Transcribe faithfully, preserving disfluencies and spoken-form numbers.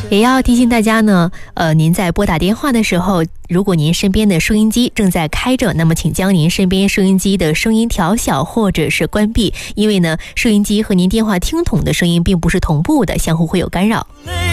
也要提醒大家呢，呃，您在拨打电话的时候，如果您身边的收音机正在开着，那么请将您身边收音机的声音调小或者是关闭，因为呢，收音机和您电话听筒的声音并不是同步的，相互会有干扰。